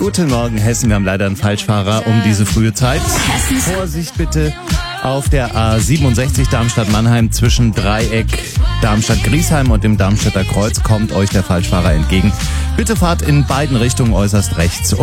Guten Morgen, Hessen. Wir haben leider einen Falschfahrer um diese frühe Zeit. Vorsicht bitte auf der A67 Darmstadt-Mannheim zwischen Dreieck Darmstadt-Griesheim und dem Darmstädter Kreuz kommt euch der Falschfahrer entgegen. Bitte fahrt in beiden Richtungen äußerst rechts.